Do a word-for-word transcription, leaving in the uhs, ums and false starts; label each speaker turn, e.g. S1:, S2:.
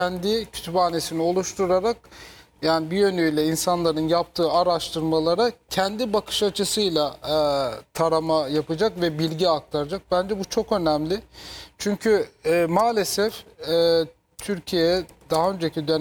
S1: kendi kütüphanesini oluşturarak, yani bir yönüyle insanların yaptığı araştırmalara kendi bakış açısıyla e, tarama yapacak ve bilgi aktaracak. Bence bu çok önemli. Çünkü e, maalesef e, Türkiye daha önceki dönem